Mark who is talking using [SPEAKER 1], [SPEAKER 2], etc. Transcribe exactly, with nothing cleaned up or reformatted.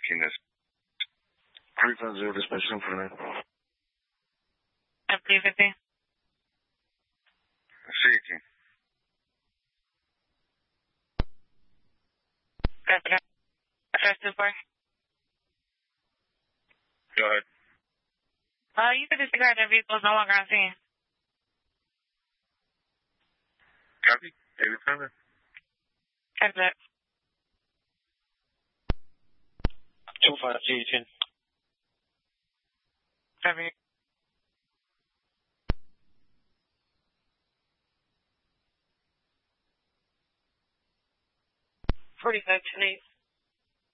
[SPEAKER 1] Martinez. three five zero dispatch for that.
[SPEAKER 2] I believe it.
[SPEAKER 1] Sí, aquí.
[SPEAKER 2] Gotcha. Address two four.
[SPEAKER 1] Go ahead.
[SPEAKER 2] Uh, you said the cigarette and vehicle is no longer on scene.
[SPEAKER 1] Copy. David Connor.
[SPEAKER 2] Copy that.
[SPEAKER 3] two five eighteen.
[SPEAKER 2] Copy. forty-five ten eight.